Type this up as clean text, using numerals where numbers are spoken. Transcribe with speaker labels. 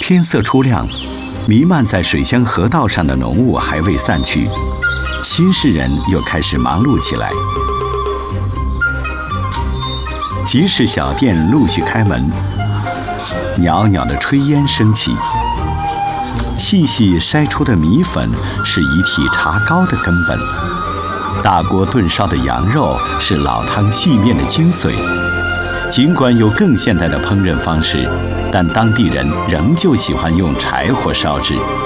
Speaker 1: 天色初亮，弥漫在水乡河道上的浓雾还未散去，新市人又开始忙碌起来。集市小店陆续开门，袅袅的炊烟升起，细细筛出的米粉是一屉茶糕的根本，大锅炖烧的羊肉是老汤细面的精髓。尽管有更现代的烹饪方式，但当地人仍旧喜欢用柴火烧制。